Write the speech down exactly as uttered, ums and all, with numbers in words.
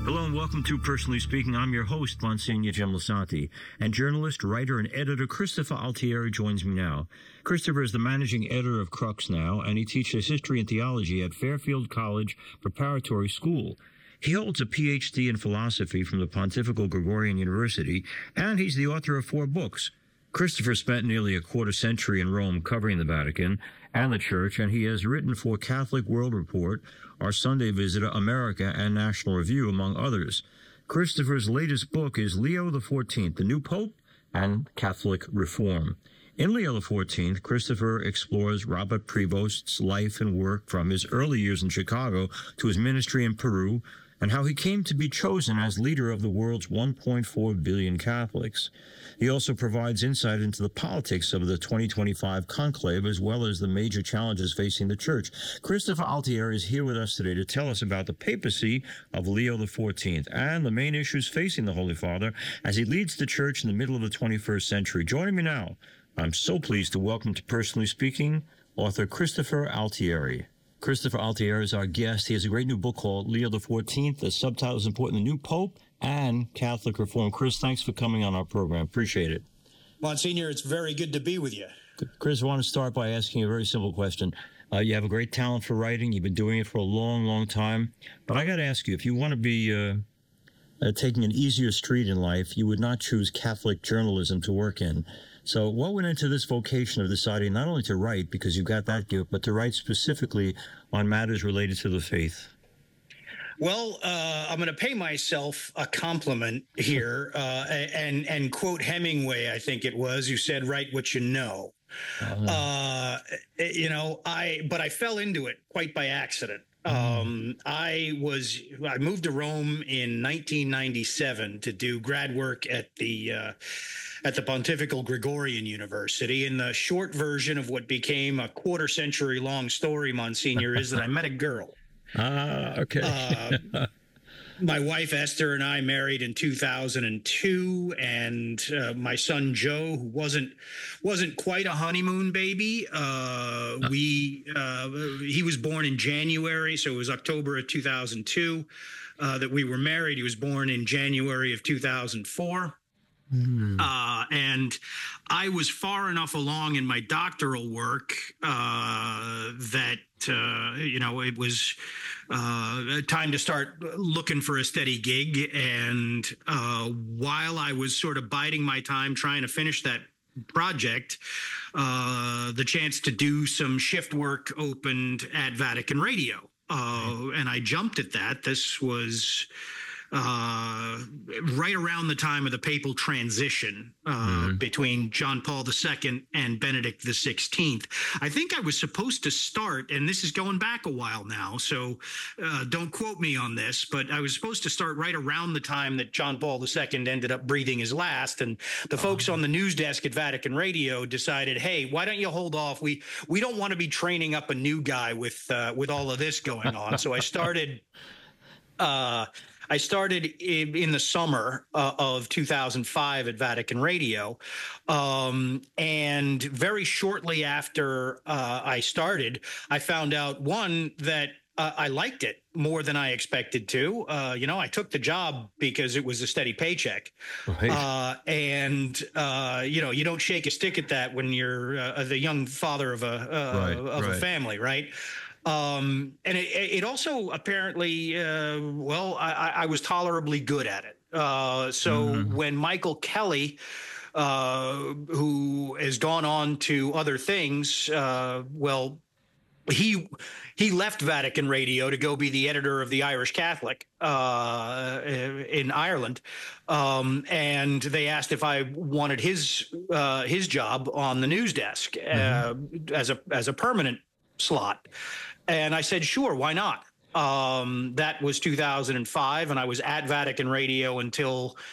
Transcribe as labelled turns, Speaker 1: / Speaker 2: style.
Speaker 1: Hello and welcome to Personally Speaking. I'm your host, Monsignor Jim Lisanti, and journalist, writer, and editor Christopher Altieri joins me now. Christopher is the managing editor of Crux now, and he teaches history and theology at Fairfield College Preparatory School. He holds a P H D in philosophy from the Pontifical Gregorian University, and he's the author of four books. Christopher spent nearly a quarter century in Rome covering the Vatican and the Church, and he has written for Catholic World Report, Our Sunday Visitor, America, and National Review, among others. Christopher's latest book is Leo the fourteenth, The New Pope and Catholic Reform. In Leo the fourteenth, Christopher explores Robert Prevost's life and work from his early years in Chicago to his ministry in Peru, and how he came to be chosen as leader of the world's one point four billion Catholics. He also provides insight into the politics of the twenty twenty-five conclave, as well as the major challenges facing the Church. Christopher Altieri is here with us today to tell us about the papacy of Leo the fourteenth and the main issues facing the Holy Father as he leads the Church in the middle of the twenty-first century. Joining me now, I'm so pleased to welcome to Personally Speaking, author Christopher Altieri. Christopher Altieri is our guest. He has a great new book called Leo the fourteenth. The subtitle is important, The New Pope and Catholic Reform. Chris, thanks for coming on our program. Appreciate it.
Speaker 2: Monsignor, it's very good to be with you.
Speaker 1: Chris, I want to start by asking you a very simple question. Uh, you have a great talent for writing. You've been doing it for a long, long time. But I got to ask you, if you want to be uh, uh, taking an easier street in life, you would not choose Catholic journalism to work in. So what went into this vocation of deciding not only to write, because you've got that gift, but to write specifically on matters related to the faith?
Speaker 2: Well, uh, I'm going to pay myself a compliment here uh, and and quote Hemingway, I think it was, who said, "Write what you know." Uh-huh. Uh, you know, I but I fell into it quite by accident. Um, I was, I moved to Rome in nineteen ninety-seven to do grad work at the, uh, at the Pontifical Gregorian University. And the short version of what became a quarter century long story, Monsignor, is that I met a girl.
Speaker 1: Ah, okay.
Speaker 2: uh, my wife Esther and I married in two thousand two, and uh, my son Joe, who wasn't wasn't quite a honeymoon baby, uh, we uh, he was born in January, so it was October of two thousand two uh, that we were married. He was born in January of two thousand four. Mm. Uh, and I was far enough along in my doctoral work uh, that, uh, you know, it was uh, time to start looking for a steady gig. And uh, while I was sort of biding my time trying to finish that project, uh, the chance to do some shift work opened at Vatican Radio. Uh, and I jumped at that. This was Uh, right around the time of the papal transition uh, mm-hmm. between John Paul the Second and Benedict the Sixteenth. I think I was supposed to start, and this is going back a while now, so uh, don't quote me on this, but I was supposed to start right around the time that John Paul the Second ended up breathing his last, and the oh. folks on the news desk at Vatican Radio decided, hey, why don't you hold off? We we don't want to be training up a new guy with uh, with all of this going on. So I started. Uh, I started in, in the summer uh, of two thousand five at Vatican Radio, um, and very shortly after uh, I started, I found out, one, that uh, I liked it more than I expected to. Uh, you know, I took the job because it was a steady paycheck. Right. Uh, and, uh, you know, you don't shake a stick at that when you're uh, the young father of a, uh, right, of right. a family, right? Um, and it, it also apparently, uh, well, I, I was tolerably good at it. Uh, so mm-hmm. when Michael Kelly, uh, who has gone on to other things, uh, well, he he left Vatican Radio to go be the editor of the Irish Catholic uh, in Ireland, um, and they asked if I wanted his uh, his job on the news desk mm-hmm. uh, as a as a permanent slot. And I said, sure, why not? Um, that was two thousand five, and I was at Vatican Radio until